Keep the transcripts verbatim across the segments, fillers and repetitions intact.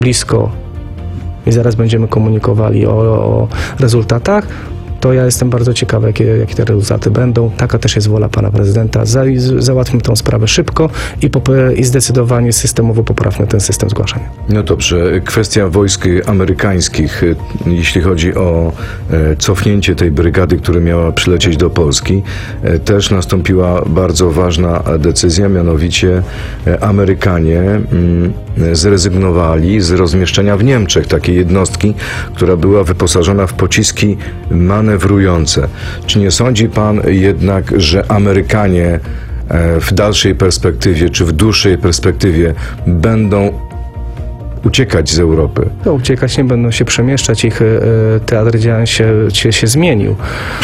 blisko i zaraz będziemy komunikowali o, o rezultatach, to ja jestem bardzo ciekawy, jakie, jakie te rezultaty będą. Taka też jest wola pana prezydenta. Za, załatwmy tą sprawę szybko i, pop, i zdecydowanie systemowo poprawmy ten system zgłaszania. No dobrze, kwestia wojsk amerykańskich, jeśli chodzi o e, cofnięcie tej brygady, która miała przylecieć do Polski, e, też nastąpiła bardzo ważna decyzja, mianowicie e, Amerykanie mm, zrezygnowali z rozmieszczenia w Niemczech takiej jednostki, która była wyposażona w pociski manewrujące. Czy nie sądzi pan jednak, że Amerykanie w dalszej perspektywie, czy w dłuższej perspektywie będą uciekać z Europy? No, uciekać nie będą się przemieszczać, ich e, teatr działań się, się, się zmienił.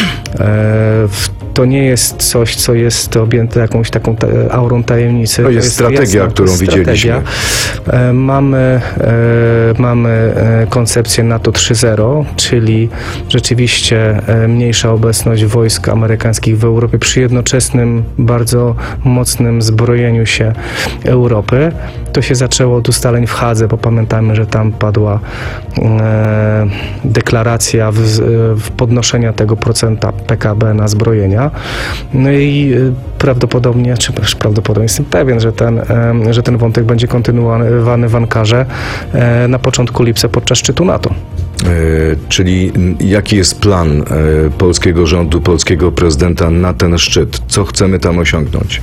E, to nie jest coś, co jest objęte jakąś taką ta, aurą tajemnicy. To, to jest, jest strategia, jasna, którą strategia. widzieliśmy. E, mamy, e, mamy e, koncepcję NATO trzy zero, czyli rzeczywiście e, mniejsza obecność wojsk amerykańskich w Europie przy jednoczesnym, bardzo mocnym zbrojeniu się Europy. To się zaczęło od ustaleń w Hadze, bo pamiętamy, że tam padła e, deklaracja w, w podnoszenia tego procenta P K B na zbrojenia. No i prawdopodobnie, czy prawdopodobnie jestem pewien, że ten, e, że ten wątek będzie kontynuowany w Ankarze e, na początku lipca podczas szczytu NATO. E, czyli jaki jest plan e, polskiego rządu, polskiego prezydenta na ten szczyt? Co chcemy tam osiągnąć?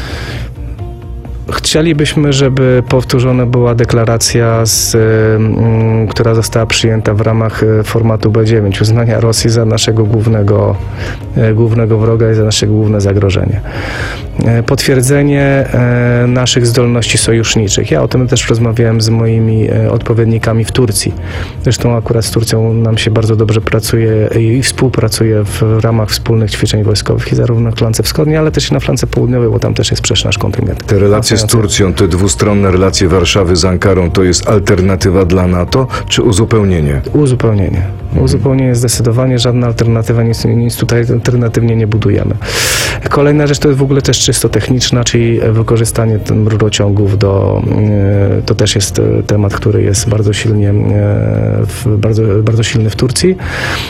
Chcielibyśmy, żeby powtórzona była deklaracja, z, y, y, która została przyjęta w ramach formatu B dziewięć, uznania Rosji za naszego głównego, y, głównego wroga i za nasze główne zagrożenie. Y, potwierdzenie y, naszych zdolności sojuszniczych. Ja o tym też rozmawiałem z moimi y, odpowiednikami w Turcji. Zresztą akurat z Turcją nam się bardzo dobrze pracuje i współpracuje w ramach wspólnych ćwiczeń wojskowych i zarówno na flance wschodniej, ale też i na flance południowej, bo tam też jest przecież nasz kontyngent. Te relacje z Turcją, te dwustronne relacje Warszawy z Ankarą, to jest alternatywa dla NATO, czy uzupełnienie? Uzupełnienie. Mhm. Uzupełnienie zdecydowanie, żadna alternatywa, nic, nic tutaj alternatywnie nie budujemy. Kolejna rzecz to jest w ogóle też czysto techniczna, czyli wykorzystanie rurociągów do, to też jest temat, który jest bardzo silnie, bardzo, bardzo silny w Turcji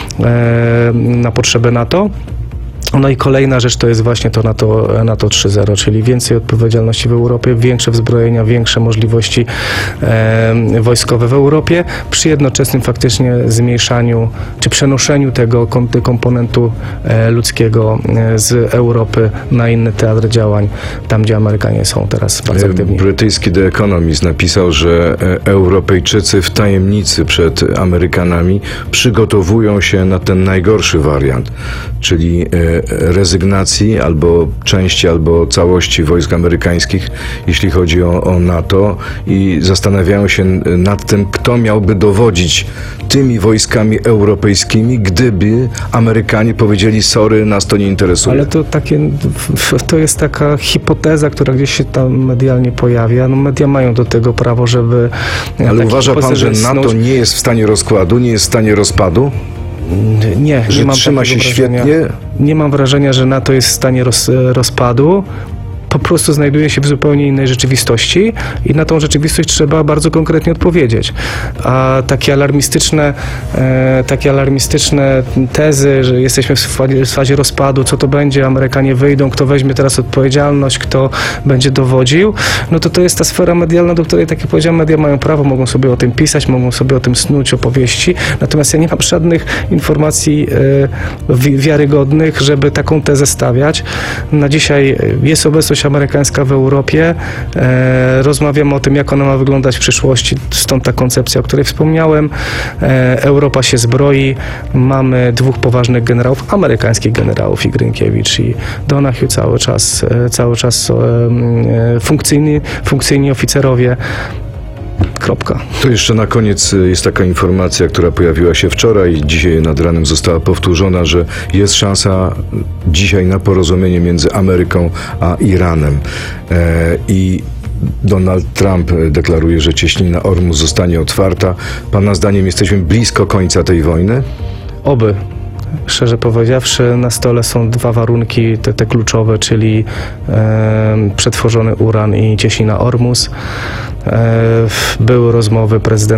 na potrzeby NATO. No i kolejna rzecz to jest właśnie to NATO, NATO trzy zero, czyli więcej odpowiedzialności w Europie, większe wzbrojenia, większe możliwości e, wojskowe w Europie, przy jednoczesnym faktycznie zmniejszaniu, czy przenoszeniu tego komponentu e, ludzkiego e, z Europy na inny teatr działań, tam gdzie Amerykanie są teraz bardzo aktywni. Brytyjski The Economist napisał, że Europejczycy w tajemnicy przed Amerykanami przygotowują się na ten najgorszy wariant, czyli e, rezygnacji albo części, albo całości wojsk amerykańskich, jeśli chodzi o, o NATO, i zastanawiają się nad tym, kto miałby dowodzić tymi wojskami europejskimi, gdyby Amerykanie powiedzieli: sorry, nas to nie interesuje. Ale to takie, to jest taka hipoteza, która gdzieś się tam medialnie pojawia. No, media mają do tego prawo, żeby... Ale uważa pan, że NATO nie jest w stanie rozkładu, nie jest w stanie rozpadu? Nie, że nie mam trzyma się wrażenia. świetnie? Nie mam wrażenia, że NATO jest w stanie roz, rozpadu. Po prostu znajduje się w zupełnie innej rzeczywistości i na tą rzeczywistość trzeba bardzo konkretnie odpowiedzieć. A takie alarmistyczne, e, takie alarmistyczne tezy, że jesteśmy w fazie, w fazie rozpadu, co to będzie, Amerykanie wyjdą, kto weźmie teraz odpowiedzialność, kto będzie dowodził, no to to jest ta sfera medialna, do której, tak jak powiedziałem, media mają prawo, mogą sobie o tym pisać, mogą sobie o tym snuć opowieści, natomiast ja nie mam żadnych informacji e, wi wiarygodnych, żeby taką tezę stawiać. Na dzisiaj jest obecność amerykańska w Europie. E, rozmawiamy o tym, jak ona ma wyglądać w przyszłości, stąd ta koncepcja, o której wspomniałem. E, Europa się zbroi. Mamy dwóch poważnych generałów, amerykańskich generałów, i Grynkiewicz, i Donahue, cały czas, e, cały czas e, funkcyjni, funkcyjni oficerowie. Kropka. To jeszcze na koniec jest taka informacja, która pojawiła się wczoraj i dzisiaj nad ranem została powtórzona, że jest szansa dzisiaj na porozumienie między Ameryką a Iranem. E, I Donald Trump deklaruje, że cieśnina Ormus zostanie otwarta. Pana zdaniem jesteśmy blisko końca tej wojny? Oby. Szczerze powiedziawszy, na stole są dwa warunki, te, te kluczowe, czyli e, przetworzony uran i cieśnina Ormus. E, były rozmowy prezydenta